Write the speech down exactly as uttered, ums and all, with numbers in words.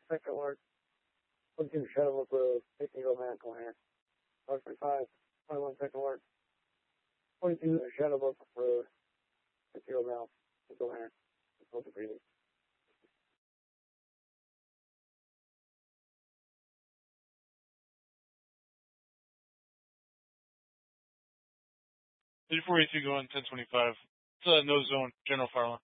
second alert. forty-two Shadow Approved. fifty Eagle Man, go ahead. R forty-five, twenty-one second alert. forty-two Shadow Approved. fifty Eagle Man, go ahead. Hold the breathing. thirty-four eighty-two going ten twenty-five. It's a no zone, general fire alarm.